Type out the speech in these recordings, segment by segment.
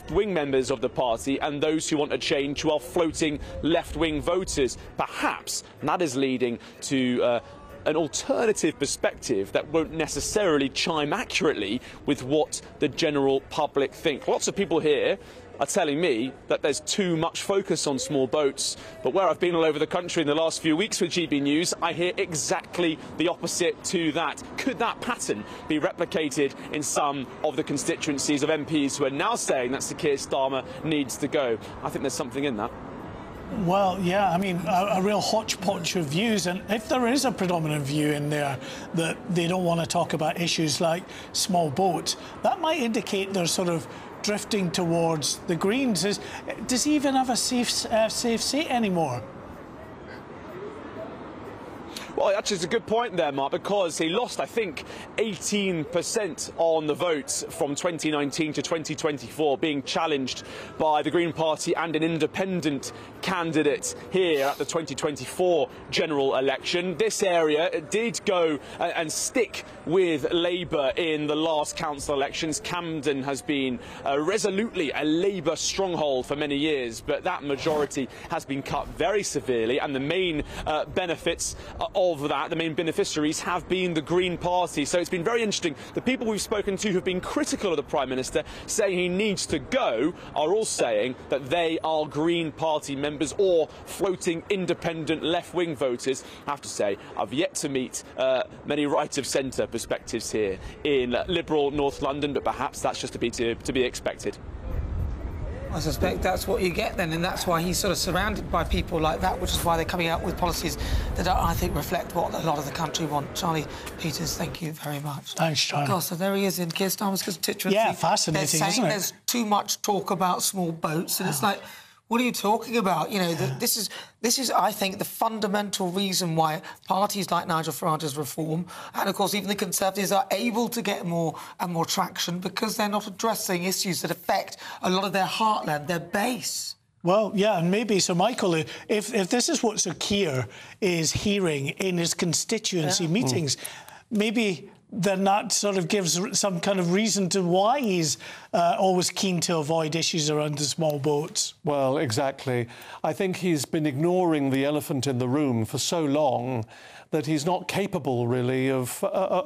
left-wing members of the party and those who want a change who are floating left-wing voters. Perhaps that is leading to an alternative perspective that won't necessarily chime accurately with what the general public think. Lots of people here are telling me that there's too much focus on small boats, but where I've been all over the country in the last few weeks with GB News, I hear exactly the opposite to that. Could that pattern be replicated in some of the constituencies of MPs who are now saying that Sir Keir Starmer needs to go? I think there's something in that. Well, yeah, I mean, a real hodgepodge of views, and if there is a predominant view in there that they don't want to talk about issues like small boats, that might indicate they're sort of drifting towards the Greens. Does he even have a safe seat anymore? Well, actually, it's a good point there, Mark, because he lost, I think, 18% on the vote from 2019 to 2024, being challenged by the Green Party and an independent candidate here at the 2024 general election. This area did go and stick with Labour in the last council elections. Camden has been resolutely a Labour stronghold for many years, but that majority has been cut very severely, and the main benefits of that, the main beneficiaries have been the Green Party. So it's been very interesting. The people we've spoken to who've been critical of the Prime Minister, saying he needs to go, are all saying that they are Green Party members or floating independent left-wing voters. I have to say, I've yet to meet many right-of-centre perspectives here in Liberal North London, but perhaps that's just to be expected. I suspect that's what you get then, and that's why he's sort of surrounded by people like that, which is why they're coming out with policies that I think reflect what a lot of the country want. Charlie Peters, thank you very much. Thanks, Charlie. God, so there he is in Keir Starmer's constituency. Yeah, fascinating, they're saying isn't it? There's too much talk about small boats, and it's like, what are you talking about? You know, this is, I think, the fundamental reason why parties like Nigel Farage's Reform, and of course even the Conservatives, are able to get more and more traction because they're not addressing issues that affect a lot of their heartland, their base. Well, yeah, and maybe, so Michael, if this is what Sir Keir is hearing in his constituency meetings, maybe then that sort of gives some kind of reason to why he's always keen to avoid issues around the small boats. Well, exactly. I think he's been ignoring the elephant in the room for so long that he's not capable, really, of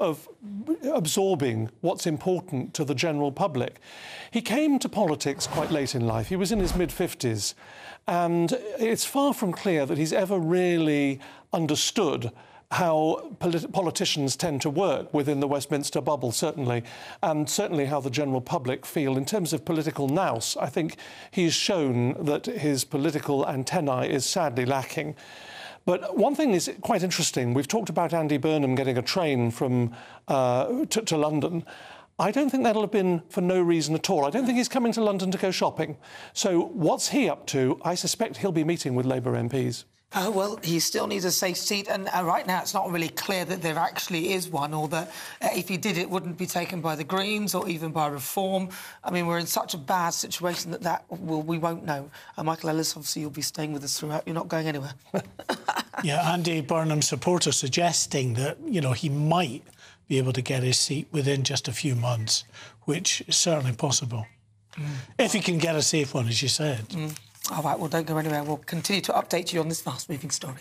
absorbing what's important to the general public. He came to politics quite late in life. He was in his mid-50s, and it's far from clear that he's ever really understood how politicians tend to work within the Westminster bubble, certainly, and certainly how the general public feel. In terms of political nous, I think he's shown that his political antennae is sadly lacking. But one thing is quite interesting. We've talked about Andy Burnham getting a train from to London. I don't think that'll have been for no reason at all. I don't think he's coming to London to go shopping. So what's he up to? I suspect he'll be meeting with Labour MPs. Well, he still needs a safe seat, and right now it's not really clear that there actually is one, or that if he did, it wouldn't be taken by the Greens or even by Reform. I mean, we're in such a bad situation that we won't know. Michael Ellis, obviously, you'll be staying with us throughout. You're not going anywhere. Yeah, Andy Burnham's supporter suggesting that, you know, he might be able to get his seat within just a few months, which is certainly possible. If he can get a safe one, as you said. All right, well, don't go anywhere. We'll continue to update you on this fast-moving story.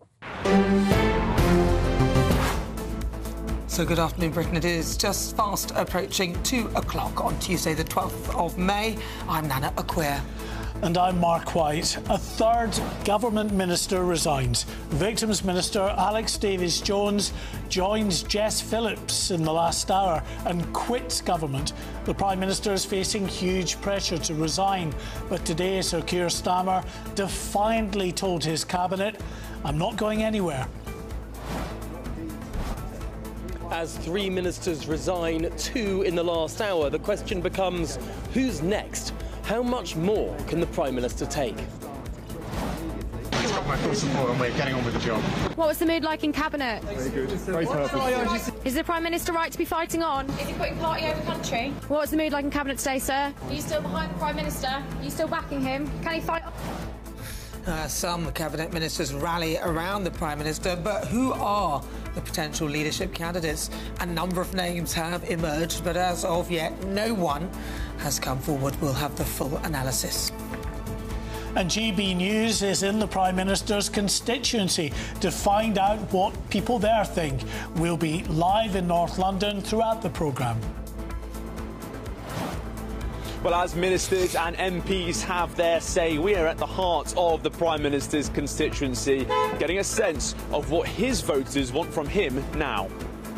So good afternoon, Britain. It is just fast approaching 2 o'clock on Tuesday, the 12th of May. I'm Nana Acquia. And I'm Mark White. A third government minister resigns. Victims Minister Alex Davies-Jones joins Jess Phillips in the last hour and quits government. The Prime Minister is facing huge pressure to resign. But today, Sir Keir Starmer defiantly told his cabinet, "I'm not going anywhere." As 3 ministers resign, 2 in the last hour, the question becomes, who's next? How much more can the Prime Minister take? He's got my full support and we're getting on with the job. What was the mood like in Cabinet? Very good. Very purpose. Is the Prime Minister right to be fighting on? Is he putting party over country? What was the mood like in Cabinet today, sir? Are you still behind the Prime Minister? Are you still backing him? Can he fight? Some cabinet ministers rally around the Prime Minister, but who are the potential leadership candidates? A number of names have emerged, but as of yet, no one has come forward. We'll have the full analysis. And GB News is in the Prime Minister's constituency to find out what people there think. We'll be live in North London throughout the programme. Well, as ministers and MPs have their say, we are at the heart of the Prime Minister's constituency, getting a sense of what his voters want from him now.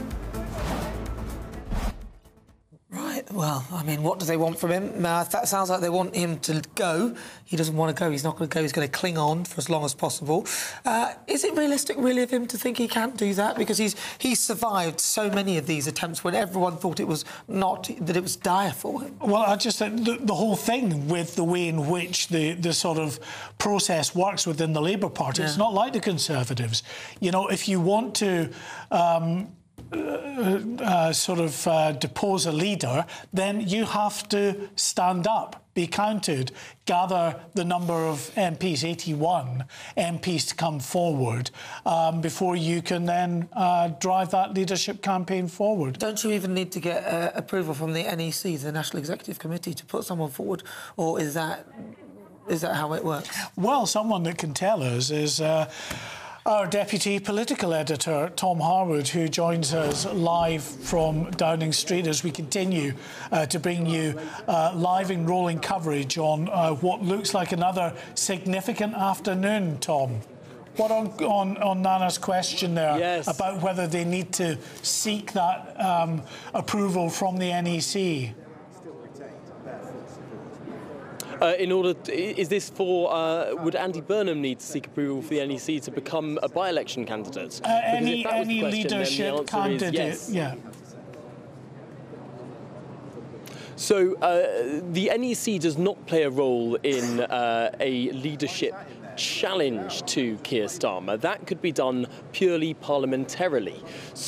Right, well, I mean, what do they want from him? That sounds like they want him to go. He doesn't want to go. He's not going to go. He's going to cling on for as long as possible. Is it realistic, really, of him to think he can't do that? Because he's survived so many of these attempts when everyone thought it was dire for him. Well, I just think the whole thing with the way in which the sort of process works within the Labour Party, it's not like the Conservatives. You know, if you want to depose a leader, then you have to stand up, be counted, gather the number of MPs, 81 MPs to come forward before you can then drive that leadership campaign forward. Don't you even need to get approval from the NEC, the National Executive Committee, to put someone forward? Or is that how it works? Well, someone that can tell us is our Deputy Political Editor, Tom Harwood, who joins us live from Downing Street as we continue to bring you live and rolling coverage on what looks like another significant afternoon, Tom. What on Nana's question there about whether they need to seek that approval from the NEC? Is this for, would Andy Burnham need to seek approval for the NEC to become a by-election candidate? Any leadership candidate, yeah. So the NEC does not play a role in a leadership challenge to Keir Starmer. That could be done purely parliamentarily.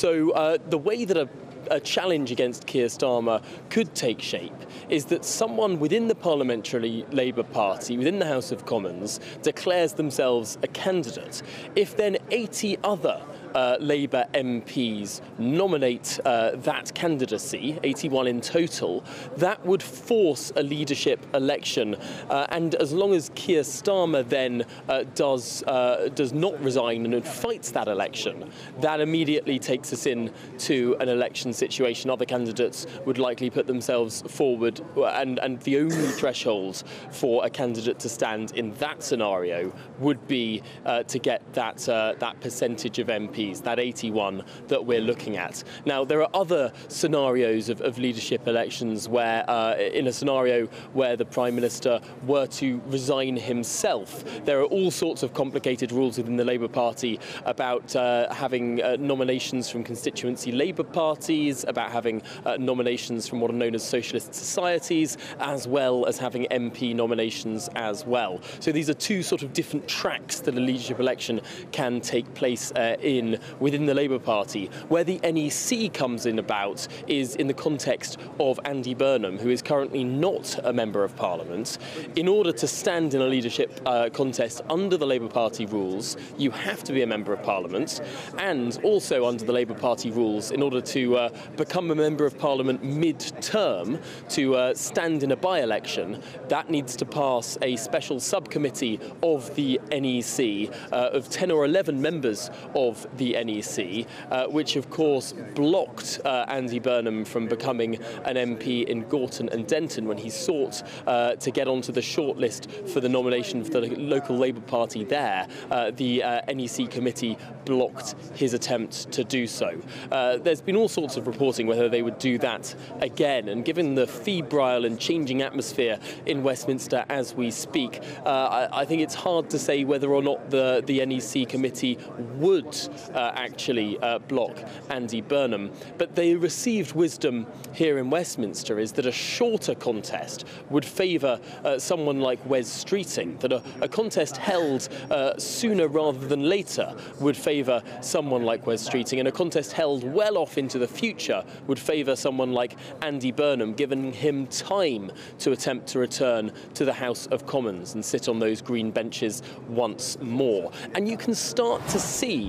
So the way that a challenge against Keir Starmer could take shape is that someone within the Parliamentary Labour Party, within the House of Commons, declares themselves a candidate. If then 80 other Labour MPs nominate that candidacy, 81 in total, that would force a leadership election. And as long as Keir Starmer then does not resign and fights that election, that immediately takes us into an election situation. Other candidates would likely put themselves forward, and the only threshold for a candidate to stand in that scenario would be to get that percentage of MPs, that 81 that we're looking at. Now, there are other scenarios of leadership elections where, in a scenario where the Prime Minister were to resign himself, there are all sorts of complicated rules within the Labour Party about having nominations from constituency Labour parties, about having nominations from what are known as socialist societies, as well as having MP nominations as well. So these are two sort of different tracks that a leadership election can take place within the Labour Party. Where the NEC comes in about is in the context of Andy Burnham, who is currently not a Member of Parliament. In order to stand in a leadership contest under the Labour Party rules, you have to be a Member of Parliament, and also under the Labour Party rules, in order to become a Member of Parliament mid-term, to stand in a by-election, that needs to pass a special subcommittee of the NEC of 10 or 11 members of the NEC, which of course blocked Andy Burnham from becoming an MP in Gorton and Denton when he sought to get onto the shortlist for the nomination for the local Labour Party there. The NEC committee blocked his attempt to do so. There's been all sorts of reporting whether they would do that again, and given the febrile and changing atmosphere in Westminster as we speak, I think it's hard to say whether or not the NEC committee would actually block Andy Burnham. But the received wisdom here in Westminster is that a shorter contest would favour someone like Wes Streeting, that a contest held sooner rather than later would favour someone like Wes Streeting, and a contest held well off into the future would favour someone like Andy Burnham, giving him time to attempt to return to the House of Commons and sit on those green benches once more. And you can start to see who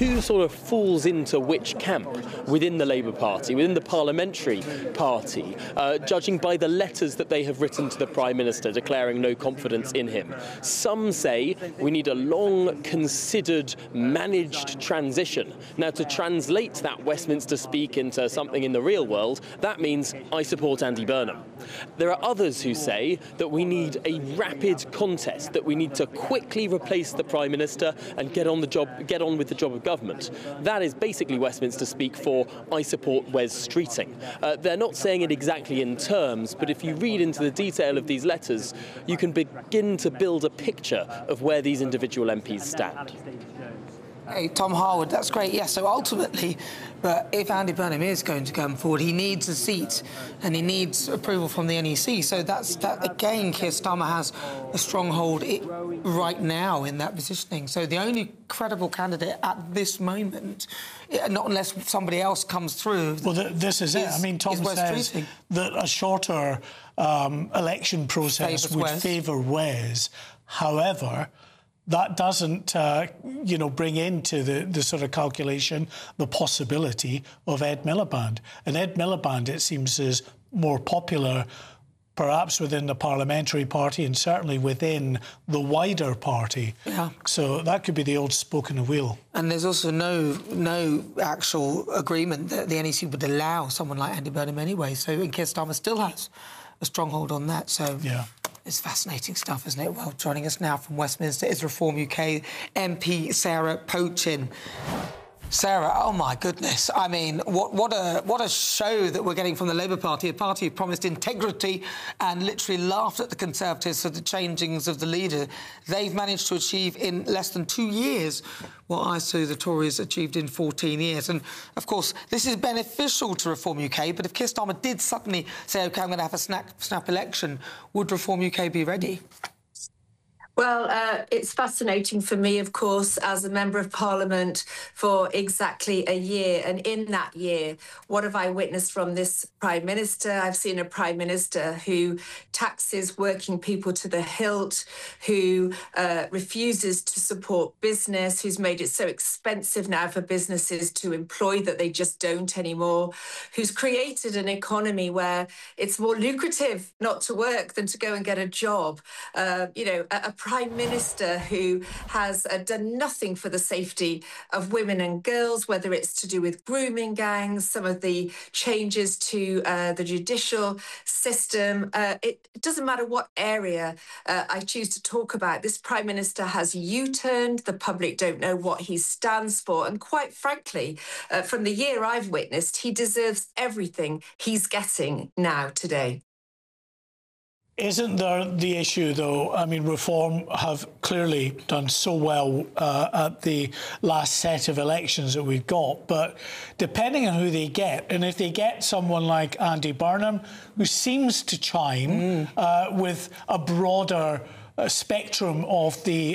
who sort of falls into which camp within the Labour Party, within the parliamentary party, judging by the letters that they have written to the Prime Minister declaring no confidence in him. Some say we need a long, considered, managed transition. Now, to translate that Westminster speak into something in the real world, that means I support Andy Burnham. There are others who say that we need a rapid contest, that we need to quickly replace the Prime Minister and get on with the job of government. That is basically Westminster speak for I support Wes Streeting. They're not saying it exactly in terms, but if you read into the detail of these letters, you can begin to build a picture of where these individual MPs stand. Hey, Tom Harwood, that's great. Yes, so ultimately, but if Andy Burnham is going to come forward, he needs a seat and he needs approval from the NEC. So that again, Keir Starmer has a stronghold right now in that positioning. So the only credible candidate at this moment, not unless somebody else comes through... Well, this is it. I mean, Tom says that a shorter election process would favour Wes. However, that doesn't, bring into the sort of calculation the possibility of Ed Miliband. And Ed Miliband, it seems, is more popular perhaps within the parliamentary party and certainly within the wider party. Yeah. So that could be the old spoke in the wheel. And there's also no actual agreement that the NEC would allow someone like Andy Burnham anyway. So Keir Starmer still has a stronghold on that. So yeah. It's fascinating stuff, isn't it? Well, joining us now from Westminster is Reform UK MP Sarah Pochin. Sarah, oh my goodness! I mean, what a show that we're getting from the Labour Party, a party who promised integrity and literally laughed at the Conservatives for the changings of the leader. They've managed to achieve in less than 2 years what I say the Tories achieved in 14 years. And of course, this is beneficial to Reform UK. But if Keir Starmer did suddenly say, "OK, I'm going to have a snap election," would Reform UK be ready? Well, it's fascinating for me, of course, as a Member of Parliament for exactly a year. And in that year, what have I witnessed from this Prime Minister? I've seen a Prime Minister who taxes working people to the hilt, who refuses to support business, who's made it so expensive now for businesses to employ that they just don't anymore, who's created an economy where it's more lucrative not to work than to go and get a job. A Prime Minister who has done nothing for the safety of women and girls, whether it's to do with grooming gangs, some of the changes to the judicial system. It doesn't matter what area I choose to talk about. This Prime Minister has U-turned. The public don't know what he stands for. And quite frankly, from the year I've witnessed, he deserves everything he's getting now today. Isn't there the issue, though? I mean, Reform have clearly done so well at the last set of elections that we've got, but depending on who they get, and if they get someone like Andy Burnham, who seems to chime with a broader spectrum of the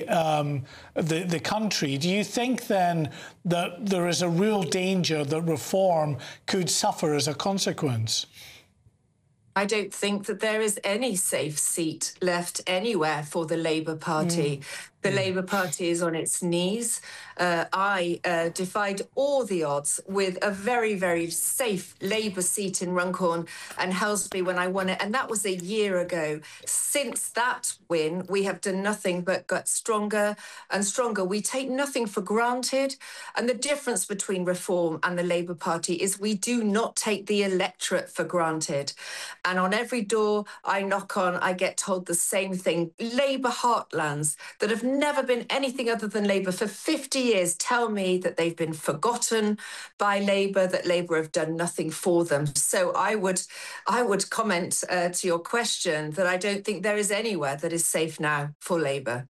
country, do you think then that there is a real danger that Reform could suffer as a consequence? I don't think that there is any safe seat left anywhere for the Labour Party. The Labour Party is on its knees. I defied all the odds with a very, very safe Labour seat in Runcorn and Helsby when I won it, and that was a year ago. Since that win, we have done nothing but got stronger and stronger. We take nothing for granted, and the difference between Reform and the Labour Party is we do not take the electorate for granted. And on every door I knock on, I get told the same thing. Labour heartlands that have never been anything other than Labour for 50 years tell me that they've been forgotten by Labour, that Labour have done nothing for them. So I would comment to your question that I don't think there is anywhere that is safe now for Labour.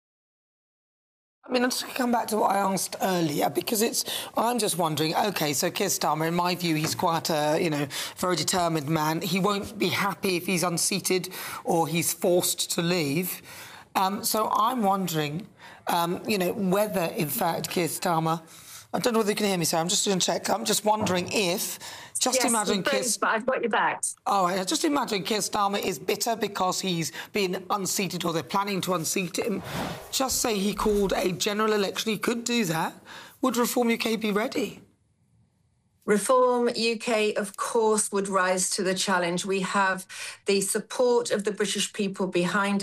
I mean, I'm just going to come back to what I asked earlier, because I'm just wondering, OK, so Keir Starmer, in my view, he's quite a, very determined man. He won't be happy if he's unseated or he's forced to leave. So I'm wondering, whether, in fact, Keir Starmer... I don't know whether you can hear me, Sarah. I'm just going to check. I'm just wondering if... imagine Keir... but I've got your back. All right, just imagine Keir Starmer is bitter because he's been unseated or they're planning to unseat him. Just say he called a general election. He could do that. would Reform UK be ready? Reform UK, of course, would rise to the challenge. We have the support of the British people behind